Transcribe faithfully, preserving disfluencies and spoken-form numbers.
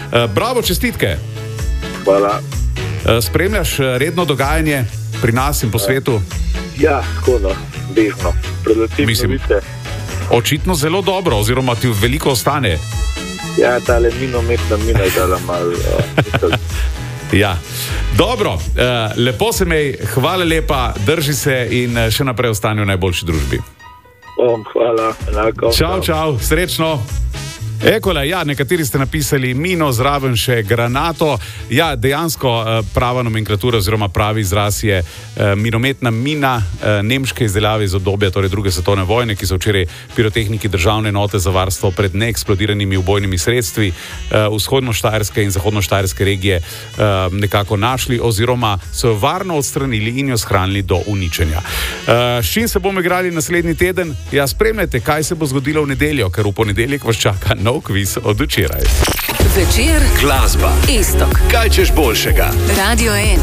Bravo, čestitke. Hvala. Spremljaš redno dogajanje pri nas in po svetu? Ja, tako da, bežno. Predvsem Mislim, novice. Očitno zelo dobro, oziroma ti veliko ostane. Ja, tale minometna mina je dala malo. Uh, Ja, dobro, lepo se mej, hvala lepa, drži se in še naprej ostani v najboljši družbi. Bom, hvala, enako. Čau, čau, srečno. Ekola, ja, nekateri ste napisali mino, zraven še granato. Ja, dejansko prava nomenklatura oziroma pravi izraz je minometna mina nemške izdelave iz obdobja, torej druge svetovne vojne, ki so včeraj pirotehniki državne enote za varstvo pred neeksplodiranimi ubojnimi sredstvi vzhodno-štajerske in zahodno-štajerske regije nekako našli oziroma so jo varno odstranili in jo shranili do uničenja. S čim se bomo igrali naslednji teden? Ja, spremljajte, kaj se bo zgodilo v nedeljo, ker v ponedeljek vas čaka nov kviz od včeraj. Večer, glasba, Iztok. kaj češ boljšega? Radio en.